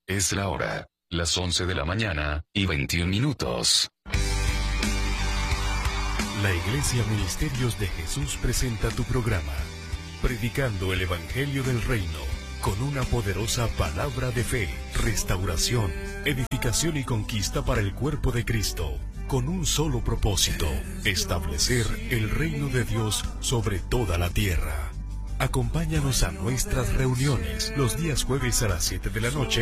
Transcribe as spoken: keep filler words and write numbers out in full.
Es la hora, las once de la mañana, y veintiún minutos. La Iglesia Ministerios de Jesús presenta tu programa, Predicando el Evangelio del Reino, con una poderosa palabra de fe, restauración, edificación y conquista para el cuerpo de Cristo, con un solo propósito: establecer el reino de Dios sobre toda la tierra. Acompáñanos a nuestras reuniones los días jueves a las siete de la noche